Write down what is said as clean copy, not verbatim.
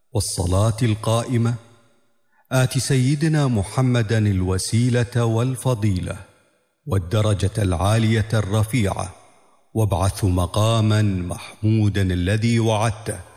والصلاة القائمة آت سيدنا محمدا الوسيلة والفضيلة والدرجة العالية الرفيعة وابعثه مقاما محمودا الذي وعدته